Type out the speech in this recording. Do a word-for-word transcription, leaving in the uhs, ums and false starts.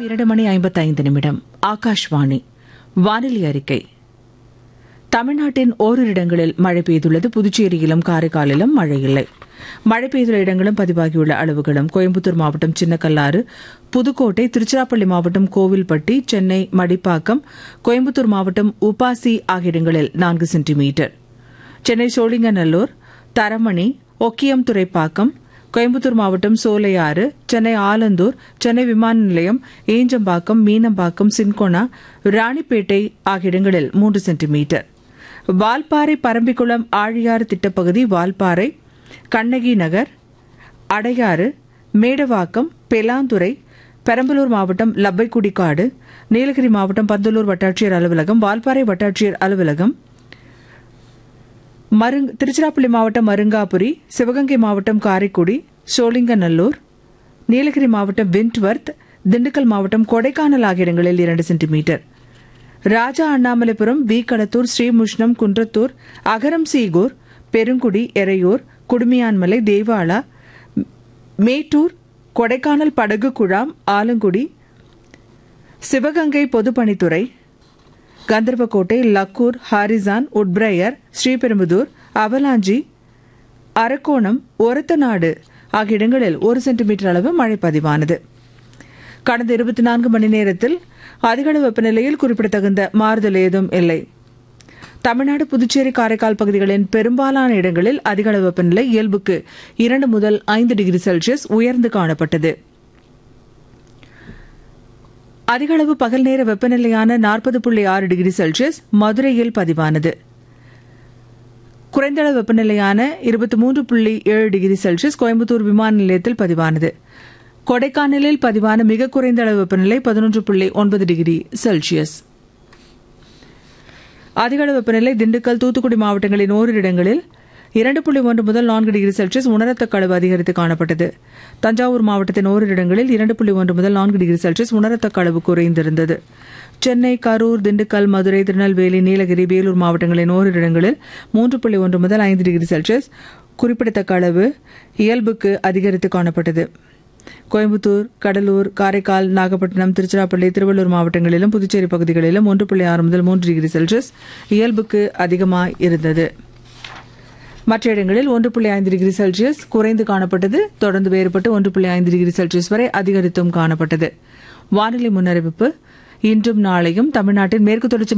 இரண்டு மணி ஐம்பத்தைந்து நிமிடம் ஆகாஷ்வாணி வானிலை அறிக்கை. தமிழ்நாட்டின் ஓரிரு இடங்களில் மழை பெய்துள்ளது. புதுச்சேரியிலும் காரைக்காலிலும் மழை இல்லை. மழை பெய்துள்ள இடங்களும் பதிவாகியுள்ள அளவுகளும்: கோயம்புத்தூர் மாவட்டம் சின்னக்கல்லாறு, புதுக்கோட்டை, திருச்சிராப்பள்ளி மாவட்டம் கோவில்பட்டி, சென்னை மடிப்பாக்கம், கோயம்புத்தூர் மாவட்டம் உபாசி ஆகிய இடங்களில் நான்கு சென்டிமீட்டர். சென்னை சோழிங்கநல்லூர், தரமணி, ஒக்கியம் துறைப்பாக்கம், கோயம்புத்தூர் மாவட்டம் சோலையாறு, சென்னை ஆலந்தூர், சென்னை விமான நிலையம், ஈஞ்சம்பாக்கம், மீனம்பாக்கம், சின்கோனா, ராணிப்பேட்டை ஆகிய இடங்களில் மூன்று சென்டிமீட்டர். வால்பாறை, பரம்பிக்குளம், ஆழியாறு திட்டப்பகுதி, வால்பாறை, கண்ணகி நகர், அடையாறு, மேடவாக்கம், பெலாந்துறை, பெரம்பலூர் மாவட்டம் லப்பைக்குடிக்காடு, நீலகிரி மாவட்டம் பந்தலூர் வட்டாட்சியர் அலுவலகம், வால்பாறை வட்டாட்சியர் அலுவலகம், திருச்சிராப்பள்ளி மாவட்டம் மருங்காபுரி, சிவகங்கை மாவட்டம் காரைக்குடி, சோழிங்கநல்லூர், நீலகிரி மாவட்டம் விண்ட்வர்த், திண்டுக்கல் மாவட்டம் கொடைக்கானல் ஆகிய இடங்களில் இரண்டு centimetre. Raja Annamalaipuram, we Kalathur, Srimushnam, Kundrathur, அகரம் சீகூர், பெருங்குடி, எறையூர், குடுமியான்மலை, தேவாலா, மேட்டூர், கொடைக்கானல் படகு குழாம், ஆலங்குடி, சிவகங்கை பொதுப்பணித்துறை, கந்தர்வக்கோட்டை, லக்கூர், ஹாரிசான், உட்பிரையர், ஸ்ரீபெரும்புதூர், அவலாஞ்சி, அரக்கோணம், ஒரத்தநாடு ஆகிய இடங்களில் ஒரு சென்டிமீட்டர் அளவு மழை பதிவானது. கடந்த இருபத்தி நான்கு மணி நேரத்தில் அதிகளவு வெப்பநிலையில் குறிப்பிடத்தகுந்த மாறுதல் ஏதும் இல்லை. தமிழ்நாடு, புதுச்சேரி, காரைக்கால் பகுதிகளின் பெரும்பாலான இடங்களில் அதிகளவு வெப்பநிலை இயல்புக்கு இரண்டு முதல் ஐந்து டிகிரி செல்சியஸ் உயர்ந்து காணப்பட்டது. அதிகளவு பகல் நேர வெப்பநிலையான நாற்பது புள்ளி ஆறு டிகிரி செல்சியஸ் மதுரையில் பதிவானது. குறைந்த அளவு வெப்பநிலையான இருபத்தி மூன்று புள்ளி ஏழு டிகிரி செல்சியஸ் கோயம்புத்தூர் விமான நிலையத்தில் பதிவானது. கொடைக்கானலில் பதிவான மிக குறைந்த அளவு வெப்பநிலை பதினொன்று புள்ளி ஒன்பது டிகிரி செல்சியஸ். அதிகளவு வெப்பநிலை திண்டுக்கல், தூத்துக்குடி மாவட்டங்களின் ஓரிரு இடங்களில் இரண்டு புள்ளி ஒன்று முதல் நான்கு டிகிரி செல்சியஸ் உணரத்தக்க அளவு அதிகரித்து காணப்பட்டது. தஞ்சாவூர் மாவட்டத்தின் ஓரிரு இடங்களில் இரண்டு புள்ளி ஒன்று முதல் நான்கு டிகிரி செல்சியஸ் உணரத்தக்க அளவு குறைந்திருந்தது. சென்னை, கரூர், திண்டுக்கல், மதுரை, திருநெல்வேலி, நீலகிரி, வேலூர் மாவட்டங்களின் ஓரிரு இடங்களில் மூன்று புள்ளி ஒன்று முதல் ஐந்து டிகிரி செல்சியஸ் குறிப்பிடத்தக்க அளவு இயல்புக்கு அதிகரித்து காணப்பட்டது. கோயம்புத்தூர், கடலூர், காரைக்கால், நாகப்பட்டினம், திருச்சிராப்பள்ளி, திருவள்ளூர் மாவட்டங்களிலும் புதுச்சேரி பகுதிகளிலும் ஒன்று புள்ளி ஆறு முதல் மூன்று டிகிரி செல்சியஸ் இயல்புக்கு அதிகமாக இருந்தது. மற்ற இடங்களில் ஒன்று புள்ளி ஐந்து டிகிரி செல்சியஸ் குறைந்து காணப்பட்டது. தொடர்ந்து வேறுபட்டு ஒன்று புள்ளி ஐந்து டிகிரி செல்சியஸ் வரை அதிகரித்தும் காணப்பட்டது. வானிலை முன்னறிவிப்பு: இன்றும் நாளையும் தமிழ்நாட்டின் மேற்கு தொடர்ச்சி